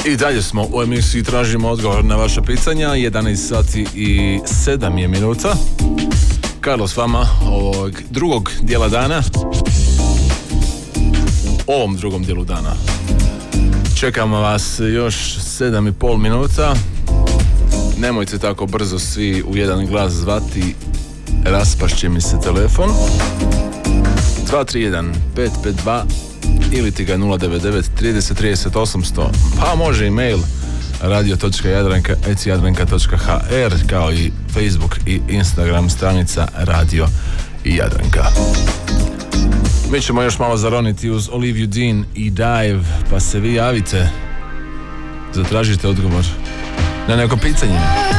I dalje smo u emisiji Tražimo odgovor na vaša pitanja. 11 sati i 7 je minuta. Karlo s vama ovog drugog dijela dana. Ovom drugom dijelu dana čekamo vas još 7,5 minuta. Nemojte tako brzo svi u jedan glas zvati, raspašće mi se telefon. 231 552 ili ti ga 099 30 30 800, pa može i mail radio.jadranka@jadranka.hr, kao i Facebook i Instagram stranica Radio Jadranka. Mi ćemo još malo zaroniti uz Olivia Dean i Dive, pa se vi javite, zatražite odgovor na neko pitanje.